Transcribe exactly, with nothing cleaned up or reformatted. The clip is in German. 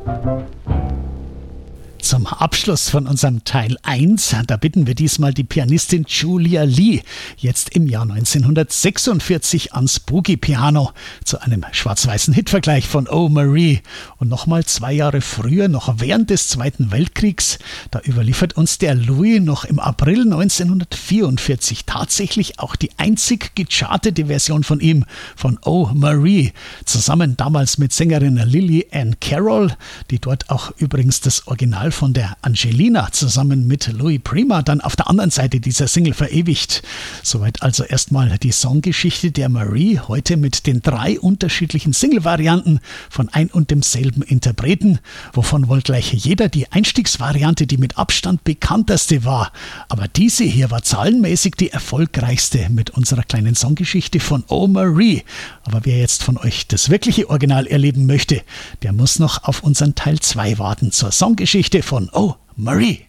Zum Abschluss von unserem Teil eins, da bitten wir diesmal die Pianistin Julia Lee, jetzt im Jahr neunzehnhundertsechsundvierzig ans Boogie-Piano, zu einem schwarz-weißen Hitvergleich von Oh Marie. Und nochmal zwei Jahre früher, noch während des Zweiten Weltkriegs, da überliefert uns der Louis noch im April neunzehnhundertvierundvierzig tatsächlich auch die einzig gechartete Version von ihm, von Oh Marie, zusammen damals mit Sängerin Lily Ann Carroll, die dort auch übrigens das Original von der Angelina zusammen mit Louis Prima dann auf der anderen Seite dieser Single verewigt. Soweit also erstmal die Songgeschichte der Marie, heute mit den drei unterschiedlichen Single-Varianten von ein und demselben Interpreten, wovon wohl gleich jeder die Einstiegsvariante die mit Abstand bekannteste war. Aber diese hier war zahlenmäßig die erfolgreichste mit unserer kleinen Songgeschichte von Oh Marie. Aber wer jetzt von euch das wirkliche Original erleben möchte, der muss noch auf unseren Teil zwei warten zur Songgeschichte von Oh Marie.